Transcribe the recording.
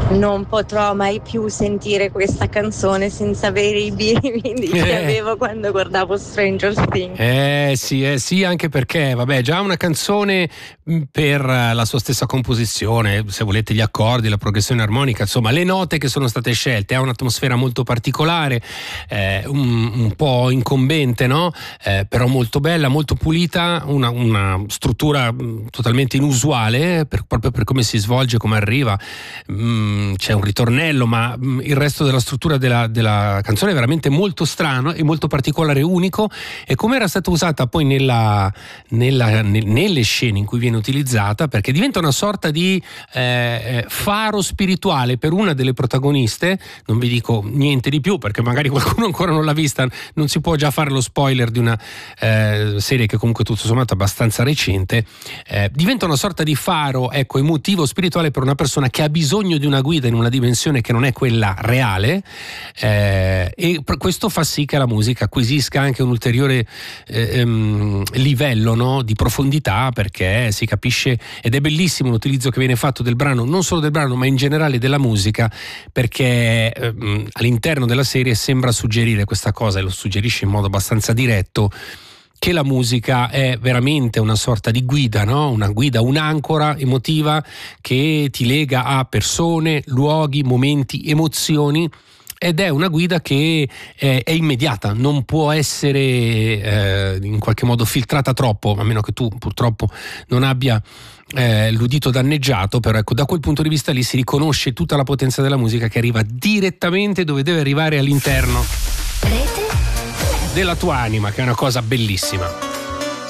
Non potrò mai più sentire questa canzone senza avere i brividi che avevo quando guardavo Stranger Things. Sì, anche perché, vabbè, già una canzone per la sua stessa composizione, se volete gli accordi, la progressione armonica, insomma, le note che sono state scelte, ha un'atmosfera molto particolare, un po' incombente, no? Però molto bella, molto pulita, una struttura totalmente inusuale, proprio per come si svolge, come arriva. C'è un ritornello, ma il resto della struttura della canzone è veramente molto strano e molto particolare, unico, e come era stata usata poi nelle scene in cui viene utilizzata, perché diventa una sorta di faro spirituale per una delle protagoniste. Non vi dico niente di più perché magari qualcuno ancora non l'ha vista, non si può già fare lo spoiler di una serie che comunque tutto sommato è abbastanza recente. Diventa una sorta di faro, ecco, emotivo, spirituale per una persona che ha bisogno di una guida in una dimensione che non è quella reale, e questo fa sì che la musica acquisisca anche un ulteriore livello, no, di profondità, perché si capisce, ed è bellissimo l'utilizzo che viene fatto del brano, non solo del brano ma in generale della musica, perché all'interno della serie sembra suggerire questa cosa, e lo suggerisce in modo abbastanza diretto, che la musica è veramente una sorta di guida, no? Una guida, un'ancora emotiva che ti lega a persone, luoghi, momenti, emozioni, ed è una guida che è immediata, non può essere in qualche modo filtrata troppo, a meno che tu purtroppo non abbia l'udito danneggiato, però ecco, da quel punto di vista lì si riconosce tutta la potenza della musica che arriva direttamente dove deve arrivare, all'interno della tua anima, che è una cosa bellissima.